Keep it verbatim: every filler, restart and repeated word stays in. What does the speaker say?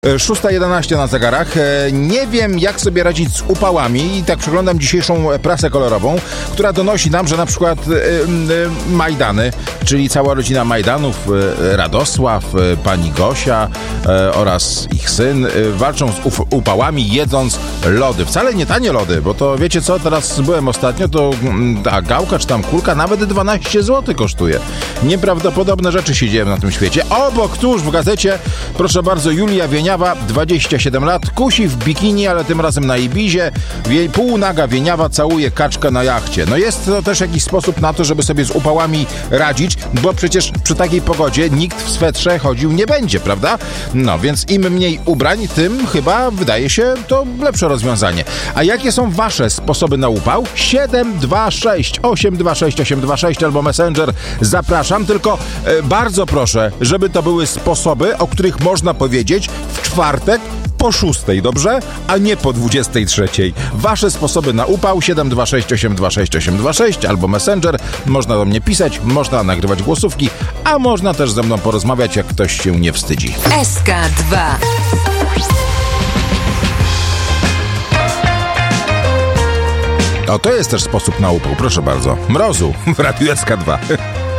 szósta jedenaście na zegarach. Nie wiem, jak sobie radzić z upałami i tak przeglądam dzisiejszą prasę kolorową, która donosi nam, że na przykład Majdany, czyli cała rodzina Majdanów, Radosław, pani Gosia oraz ich syn walczą z upałami, jedząc lody. Wcale nie tanie lody, bo to wiecie co, teraz byłem ostatnio, to ta gałka czy tam kulka nawet dwanaście złotych kosztuje. Nieprawdopodobne rzeczy się dzieją na tym świecie. Obok tuż w gazecie, proszę bardzo, Julia Wieniawa, dwadzieścia siedem lat, kusi w bikini, ale tym razem na Ibizie. Wie, półnaga Wieniawa całuje kaczkę na jachcie. No jest to też jakiś sposób na to, żeby sobie z upałami radzić, bo przecież przy takiej pogodzie nikt w swetrze chodził nie będzie, prawda? No, więc im mniej ubrań, tym chyba wydaje się to lepsze rozwiązanie. A jakie są wasze sposoby na upał? siedem dwa sześć osiem dwa sześć osiem dwa sześć albo Messenger. Zapraszam, tylko e, bardzo proszę, żeby to były sposoby, o których można powiedzieć w czwartek po szóstej, dobrze? A nie po dwudziestej trzeciej. Wasze sposoby na upał siedem dwa sześć osiem dwa sześć osiem dwa sześć albo Messenger. Można do mnie pisać, można nagrywać głosówki, a można też ze mną porozmawiać, jak ktoś się nie wstydzi. S K dwa. O, to jest też sposób na upał, proszę bardzo. Mrozu w Radiu S K dwa.